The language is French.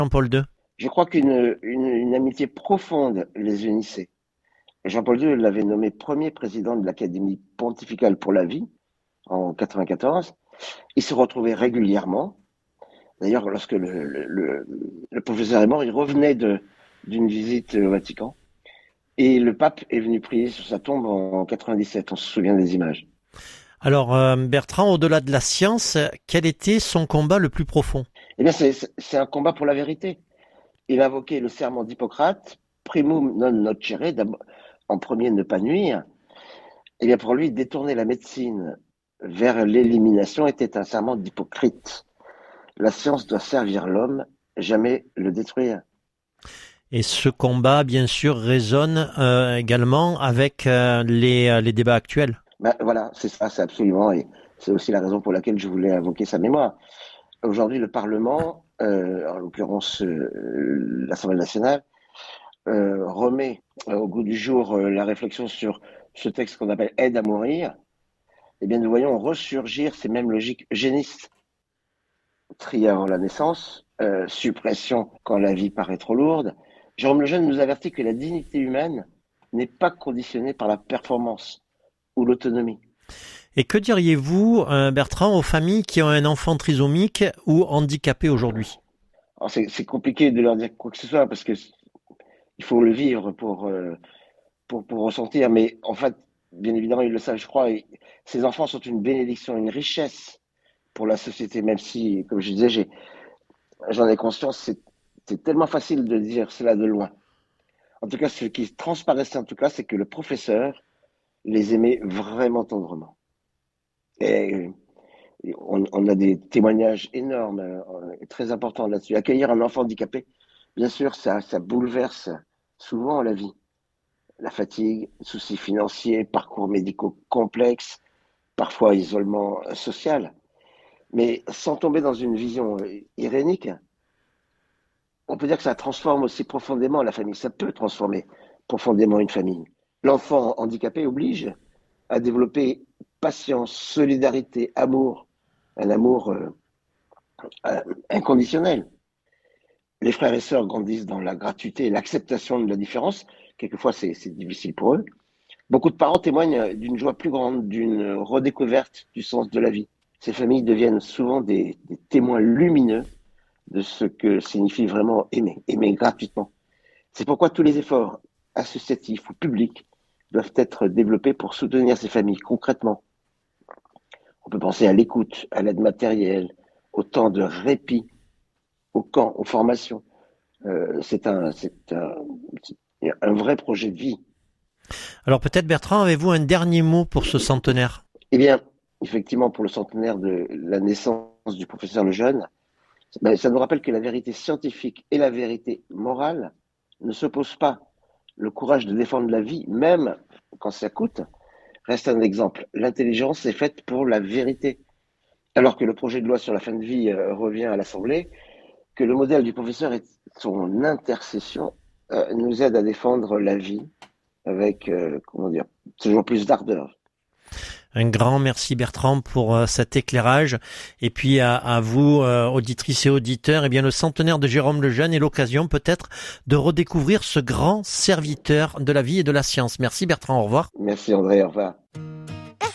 Jean-Paul II. Je crois qu'une amitié profonde les unissait. Jean-Paul II l'avait nommé premier président de l'Académie pontificale pour la vie en 94. Ils se retrouvaient régulièrement. D'ailleurs, lorsque le professeur est mort, il revenait d'une visite au Vatican. Et le pape est venu prier sur sa tombe en 97. On se souvient des images. Alors, Bertrand, au-delà de la science, quel était son combat le plus profond? Eh bien, c'est un combat pour la vérité. Il invoquait le serment d'Hippocrate, primum non nocere, en premier ne pas nuire. Eh bien, pour lui, détourner la médecine vers l'élimination était un serment d'Hippocrate. La science doit servir l'homme, jamais le détruire. Et ce combat, bien sûr, résonne également avec les débats actuels. Ben, voilà, c'est ça, c'est absolument, et c'est aussi la raison pour laquelle je voulais invoquer sa mémoire. Aujourd'hui, le Parlement, en l'occurrence l'Assemblée nationale, remet au goût du jour la réflexion sur ce texte qu'on appelle Aide à mourir. Eh bien, nous voyons ressurgir ces mêmes logiques eugénistes. Tri avant la naissance, suppression quand la vie paraît trop lourde. Jérôme Lejeune nous avertit que la dignité humaine n'est pas conditionnée par la performance ou l'autonomie. Et que diriez-vous, Bertrand, aux familles qui ont un enfant trisomique ou handicapé aujourd'hui? Alors, c'est compliqué de leur dire quoi que ce soit parce que il faut le vivre pour ressentir, mais en fait, bien évidemment, ils le savent, je crois. Et ces enfants sont une bénédiction, une richesse pour la société, même si, comme je disais, j'en ai conscience, c'est tellement facile de dire cela de loin. En tout cas, ce qui transparaissait en tout cas, c'est que le professeur les aimait vraiment tendrement. Et on a des témoignages énormes, très importants là-dessus. Accueillir un enfant handicapé, bien sûr, ça bouleverse souvent la vie. La fatigue, soucis financiers, parcours médicaux complexes, parfois isolement social. Mais sans tomber dans une vision irénique, on peut dire que ça transforme aussi profondément la famille. Ça peut transformer profondément une famille. L'enfant handicapé oblige à développer patience, solidarité, amour, un amour inconditionnel. Les frères et sœurs grandissent dans la gratuité et l'acceptation de la différence. Quelquefois, c'est difficile pour eux. Beaucoup de parents témoignent d'une joie plus grande, d'une redécouverte du sens de la vie. Ces familles deviennent souvent des témoins lumineux de ce que signifie vraiment aimer, aimer gratuitement. C'est pourquoi tous les efforts associatifs ou publics doivent être développés pour soutenir ces familles concrètement. On peut penser à l'écoute, à l'aide matérielle, au temps de répit, au camp, aux formations. C'est un vrai projet de vie. Alors peut-être, Bertrand, avez-vous un dernier mot pour ce centenaire? Eh bien, effectivement, pour le centenaire de la naissance du professeur Lejeune, ben, ça nous rappelle que la vérité scientifique et la vérité morale ne s'opposent pas. Le courage de défendre la vie, même quand ça coûte, reste un exemple. L'intelligence est faite pour la vérité. Alors que le projet de loi sur la fin de vie revient à l'Assemblée, que le modèle du professeur et son intercession nous aide à défendre la vie avec, comment dire, toujours plus d'ardeur. Un grand merci Bertrand pour cet éclairage. Et puis à vous, auditrices et auditeurs, eh bien le centenaire de Jérôme Lejeune est l'occasion peut-être de redécouvrir ce grand serviteur de la vie et de la science. Merci Bertrand, au revoir. Merci André, au revoir.